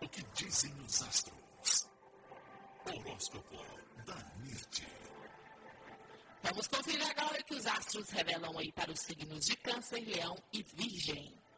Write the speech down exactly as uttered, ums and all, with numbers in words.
que dizem os astros. Horóscopo da Mirti. Vamos conferir agora o que os astros revelam aí para os signos de Câncer, Leão e Virgem.